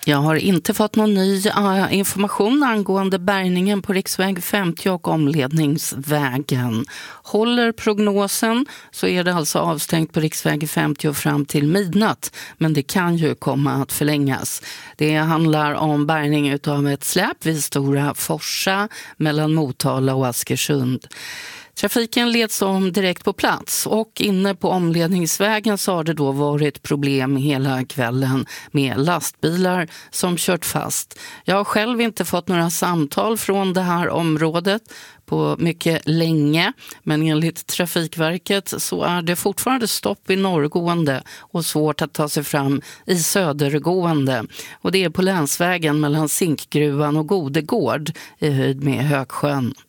Jag har inte fått någon ny information angående bärgningen på riksväg 50 och omledningsvägen. Håller prognosen så är det alltså avstängt på riksväg 50 fram till midnatt, men det kan ju komma att förlängas. Det handlar om bärgning av ett släp vid Stora Forsa mellan Motala och Askersund. Trafiken leds om direkt på plats och inne på omledningsvägen så har det då varit problem hela kvällen med lastbilar som kört fast. Jag har själv inte fått några samtal från det här området på mycket länge, men enligt Trafikverket så är det fortfarande stopp i norrgående och svårt att ta sig fram i södergående. Och det är på länsvägen mellan Zinkgruvan och Godegård i höjd med Högsjön.